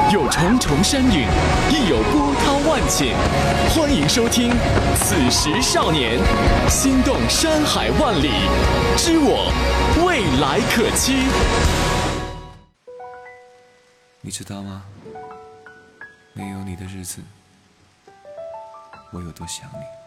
有重重山岭，亦有波涛万顷。欢迎收听《此时少年》，心动山海万里，知我未来可期。 你知道吗？没有你的日子，我有多想你。